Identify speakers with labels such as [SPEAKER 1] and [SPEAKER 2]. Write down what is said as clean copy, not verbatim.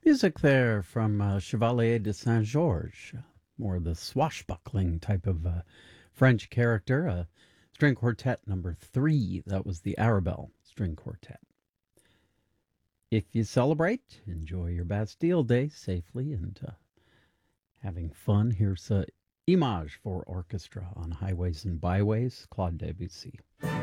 [SPEAKER 1] Music there from Chevalier de Saint Georges, more the swashbuckling type of French character. String Quartet number 3, that was the Arabelle String Quartet. If you celebrate, enjoy your Bastille Day safely and having fun. Here's Image for orchestra on Highways and Byways, Claude Debussy.